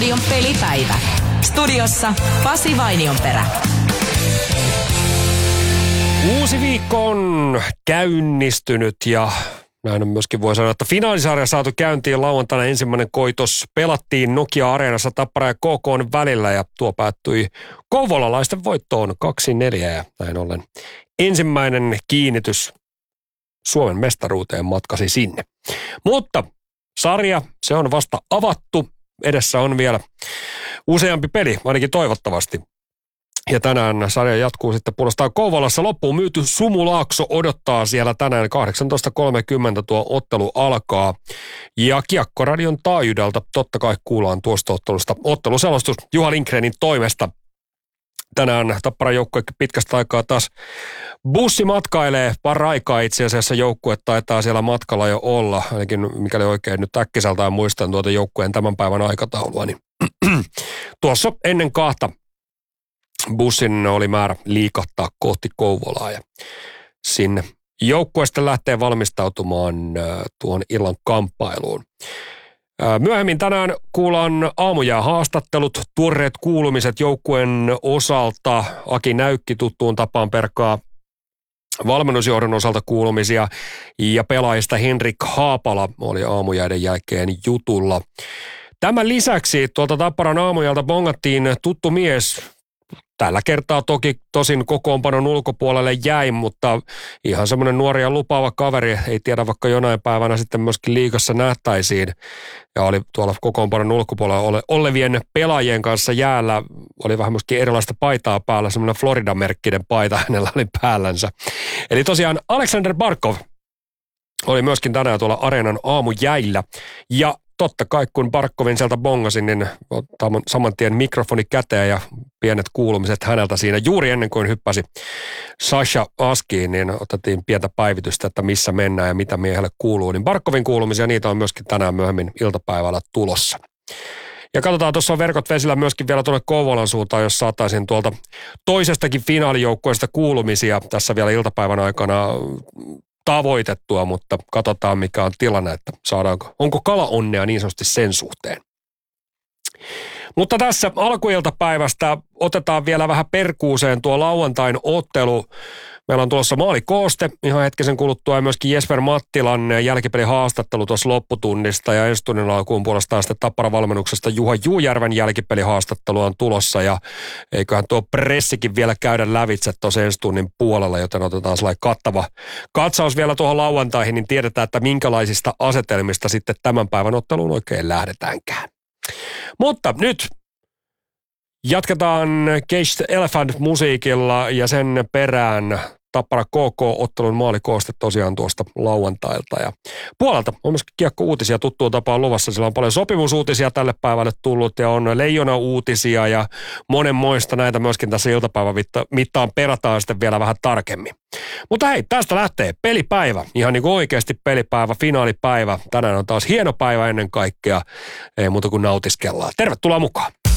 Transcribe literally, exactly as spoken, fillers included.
Yleisradion pelipäivä. Studiossa Pasi Vainionperä. Uusi viikko on käynnistynyt ja näin on myöskin voi sanoa, että finaalisarja saatu käyntiin lauantaina. Ensimmäinen koitos pelattiin Nokia-areenassa Tappara ja K K:n välillä ja tuo päättyi kouvolalaisten voittoon kaksi neljä ja näin ollen ensimmäinen kiinnitys Suomen mestaruuteen matkasi sinne. Mutta sarja, se on vasta avattu. Edessä on vielä useampi peli, ainakin toivottavasti. Ja tänään sarja jatkuu sitten puolestaan Kouvolassa. Loppuun myyty Sumulaakso odottaa siellä tänään kahdeksantoista kolmekymmentä tuo ottelu alkaa. Ja Kiekkoradion taajuudelta totta kai kuullaan tuosta ottelusta otteluselostus Juha Lindgrenin toimesta. Tänään Tapparan joukkue pitkästä aikaa taas bussi matkailee paraikaa itse asiassa. Joukkue taitaa siellä matkalla jo olla, ainakin mikäli oikein nyt äkkiseltään muistan tuota joukkueen tämän päivän aikataulua. Niin tuossa ennen kahta bussin oli määrä liikahtaa kohti Kouvolaa ja sinne joukkueesta lähtee valmistautumaan tuon illan kamppailuun. Myöhemmin tänään kuullaan aamujää haastattelut, tuoreet kuulumiset joukkueen osalta. Aki Näykki tuttuun tapaan perkaa valmennusjohdon osalta kuulumisia ja pelaajista Henrik Haapala oli aamujäiden jälkeen jutulla. Tämän lisäksi tuolta Tapparan aamujalta bongattiin tuttu mies. Tällä kertaa toki tosin kokoonpanon ulkopuolelle jäi, mutta ihan semmoinen nuori ja lupaava kaveri, ei tiedä vaikka jonain päivänä sitten myöskin liigassa nähtäisiin. Ja oli tuolla kokoonpanon ulkopuolella olevien pelaajien kanssa jäällä, oli vähän myöskin erilaista paitaa päällä, semmoinen Florida-merkkinen paita hänellä oli päällänsä. Eli tosiaan Aleksander Barkov oli myöskin tänään tuolla areenan aamujäillä ja totta kai, kun Barkovin sieltä bongasin, niin ottaa saman tien mikrofoni käteen ja pienet kuulumiset häneltä siinä. Juuri ennen kuin hyppäsi Sasha Askiin, niin otettiin pientä päivitystä, että missä mennään ja mitä miehelle kuuluu. Niin Barkovin kuulumisia, niitä on myöskin tänään myöhemmin iltapäivällä tulossa. Ja katsotaan, tuossa on verkot vesillä myöskin vielä tuonne Kouvolan suuntaan, jos saataisiin tuolta toisestakin finaalijoukkueesta kuulumisia tässä vielä iltapäivän aikana tavoitettua, mutta katsotaan mikä on tilanne, että saadaanko, onko kala onnea niin sanotusti sen suhteen. Mutta tässä alkuiltapäivästä otetaan vielä vähän perkuuseen tuo lauantain ottelu. Meillä on tulossa maalikooste ihan hetkisen kuluttua ja myöskin Jesper Mattilan jälkipelihaastattelu tuossa lopputunnista ja ensi tunnin alkuun puolestaan sitten Tapparan valmennuksesta Juha Juujärven jälkipelihaastattelu on tulossa ja eiköhän tuo pressikin vielä käydä lävitse tuossa ensi tunnin puolella, joten otetaan sellainen kattava katsaus vielä tuohon lauantaihin, niin tiedetään, että minkälaisista asetelmista sitten tämän päivän otteluun oikein lähdetäänkään. Mutta nyt jatketaan Cage the Elephant-musiikilla ja sen perään Tappara K K-ottelun maalikooste tosiaan tuosta lauantailta. Ja puolelta on myös kiekko-uutisia tuttuun tapaan luvassa. Sillä on paljon sopimusuutisia tälle päivälle tullut ja on leijona-uutisia ja monenmoista näitä myöskin tässä iltapäivän mittaan perataan sitten vielä vähän tarkemmin. Mutta hei, tästä lähtee pelipäivä. Ihan niin kuin oikeasti pelipäivä, finaalipäivä. Tänään on taas hieno päivä ennen kaikkea. Ei muuta kuin nautiskellaan. Tervetuloa mukaan.